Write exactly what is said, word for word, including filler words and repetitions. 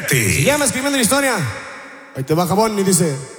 Se llama Escribiendo la Historia. Ahí te va, Jabón, y dice...